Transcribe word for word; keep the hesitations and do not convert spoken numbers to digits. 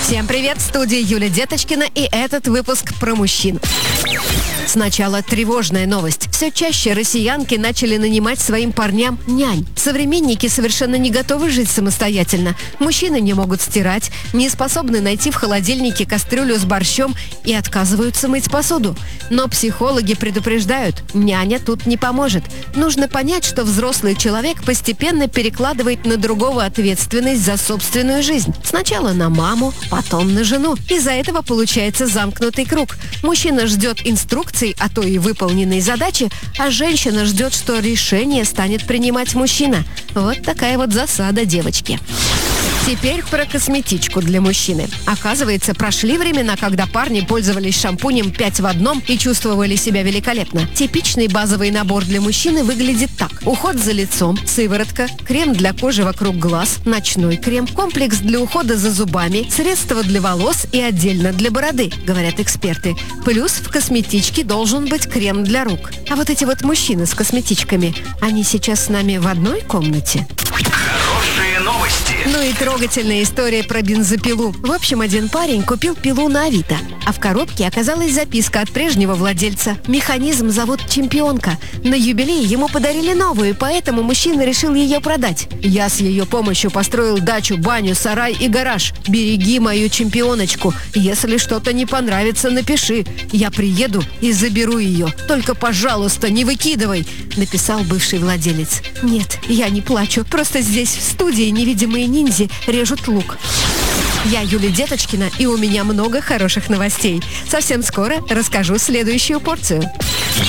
Всем привет, в студии Юлия Деточкина, и этот выпуск про мужчин. Сначала тревожная новость. Все чаще россиянки начали нанимать своим парням нянь. Современники совершенно не готовы жить самостоятельно. Мужчины не могут стирать, не способны найти в холодильнике кастрюлю с борщом и отказываются мыть посуду. Но психологи предупреждают, няня тут не поможет. Нужно понять, что взрослый человек постепенно перекладывает на другого ответственность за собственную жизнь. Сначала на маму, потом на жену. Из-за этого получается замкнутый круг. Мужчина ждет инструкций, а то и выполненной задачи, а женщина ждет, что решение станет принимать мужчина. Вот такая вот засада, девочки. Теперь про косметичку для мужчины. Оказывается, прошли времена, когда парни пользовались шампунем пять в одном и чувствовали себя великолепно. Типичный базовый набор для мужчины выглядит так. Уход за лицом, сыворотка, крем для кожи вокруг глаз, ночной крем, комплекс для ухода за зубами, средство для волос и отдельно для бороды, говорят эксперты. Плюс в косметичке должен быть крем для рук. А вот эти вот мужчины с косметичками, они сейчас с нами в одной комнате? Хорошие новости. Ну и трогательная история про бензопилу. В общем, один парень купил пилу на Авито, а в коробке оказалась записка от прежнего владельца. Механизм зовут «Чемпионка». На юбилей ему подарили новую, поэтому мужчина решил ее продать. «Я с ее помощью построил дачу, баню, сарай и гараж. Береги мою чемпионочку. Если что-то не понравится, напиши. Я приеду и заберу ее. Только, пожалуйста, не выкидывай», — написал бывший владелец. «Нет, я не плачу. Просто здесь, в студии, невидимые ниндзя режут лук». Я Юлия Деточкина, и у меня много хороших новостей. Совсем скоро расскажу следующую порцию.